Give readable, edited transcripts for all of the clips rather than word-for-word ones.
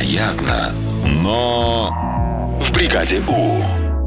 Невероятно, но в бригаде У.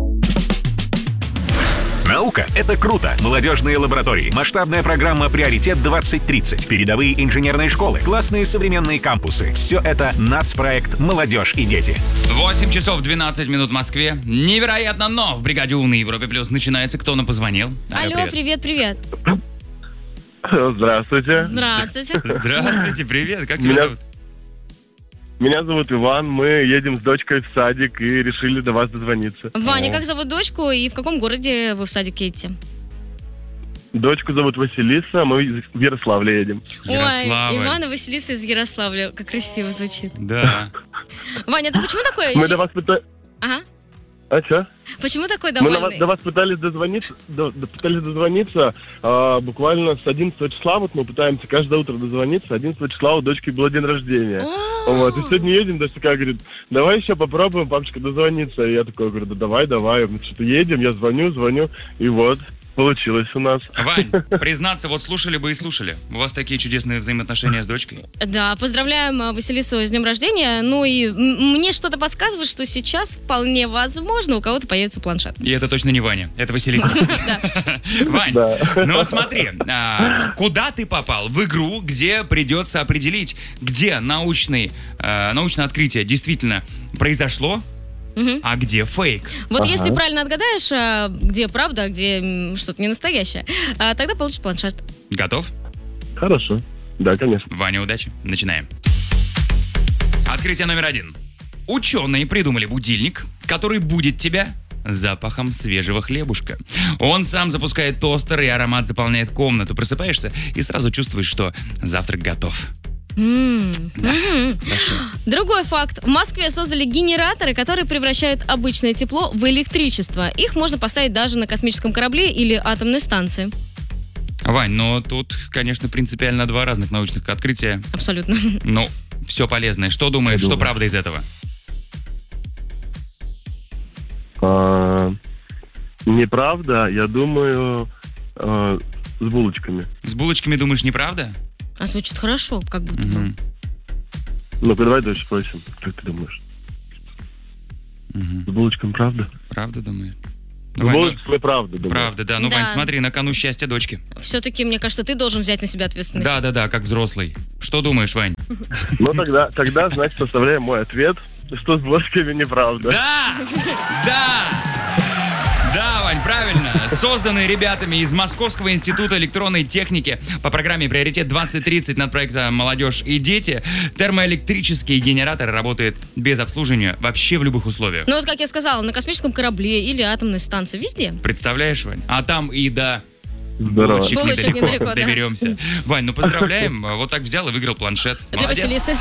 Наука — это круто. Молодежные лаборатории, масштабная программа «Приоритет-2030», передовые инженерные школы, классные современные кампусы. Все это нацпроект «Молодежь и дети». 8 часов 12 минут в Москве. Невероятно, но в бригаде У на Европе Плюс начинается. Кто нам позвонил? Алло, привет. Здравствуйте. Здравствуйте. Здравствуйте, привет. Как тебя зовут? Меня зовут Иван. Мы едем с дочкой в садик и решили до вас дозвониться. Ваня, как зовут дочку и в каком городе вы в садик едете? Дочку зовут Василиса, а мы в Ярославле едем. Ярославль. Ой, Иван и Василиса из Ярославля. Как красиво звучит. Да. Ваня, ты почему такой? Мы до вас пытались... Ага. А что? Почему такой Мы довольный? до вас пытались дозвониться, буквально с 11 числа. Вот мы пытаемся каждое утро дозвониться. 11 числа у дочки был день рождения. Вот, и сегодня едем, дочка говорит, давай еще попробуем, папочка, дозвониться. И я такой говорю, да давай. Мы что-то едем, я звоню, и вот. Получилось у нас. Вань, признаться, вот слушали бы и слушали. У вас такие чудесные взаимоотношения с дочкой. Да, поздравляем Василису с днем рождения. Ну и мне что-то подсказывает, что сейчас вполне возможно у кого-то появится планшет. И это точно не Ваня, это Василиса. Вань, ну смотри, куда ты попал? В игру, где придется определить, где научное открытие действительно произошло, а где фейк. Вот если правильно отгадаешь, где правда, а где что-то не настоящее, тогда получишь планшет. Готов? Хорошо. Да, конечно. Ваня, удачи. Начинаем. Открытие номер 1. Ученые придумали будильник, который будит тебя запахом свежего хлебушка. Он сам запускает тостер, и аромат заполняет комнату. Просыпаешься и сразу чувствуешь, что завтрак готов. Хорошо. Другой факт. В Москве создали генераторы, которые превращают обычное тепло в электричество. Их можно поставить даже на космическом корабле или атомной станции. Вань, но тут, конечно, принципиально два разных научных открытия. Абсолютно. Ну, все полезное. Что думаешь, что правда из этого? Неправда, я думаю, с булочками. С булочками думаешь, неправда? А звучит хорошо, как будто бы. Ну-ка, давай дальше спросим. Как ты думаешь? С булочками правда? Правда, думаешь? С булочками правда, думаю. Правда, да. Ну, Да. Вань, смотри, на кону счастье дочки. Все-таки, мне кажется, ты должен взять на себя ответственность. Да, как взрослый. Что думаешь, Вань? Ну, тогда, значит, составляем мой ответ, что с булочками неправда. Да, Вань, правильно. Созданный ребятами из Московского института электронной техники по программе «Приоритет-2030» над проектом «Молодежь и дети», термоэлектрический генератор работает без обслуживания вообще в любых условиях. Ну вот, как я сказала, на космическом корабле или атомной станции, везде. Представляешь, Вань? А там и до Здорово. Булочек недалеко, да. доберемся. Вань, ну поздравляем. Вот так взял и выиграл планшет. Для Молодец. Василисы.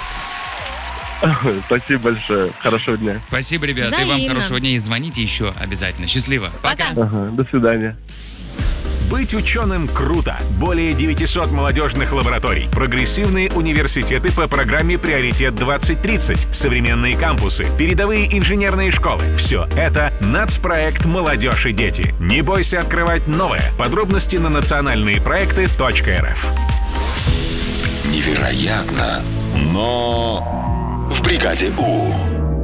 Спасибо большое. Хорошего дня. Спасибо, ребята. И вам Взаимно. хорошего дня. И звоните еще обязательно. Счастливо. Пока. До свидания. Быть ученым круто. Более 900 молодежных лабораторий, прогрессивные университеты по программе «Приоритет-2030», современные кампусы, передовые инженерные школы. Все это нацпроект «Молодежь и дети». Не бойся открывать новое. Подробности на национальныепроекты.рф. Невероятно, но в бригаде У.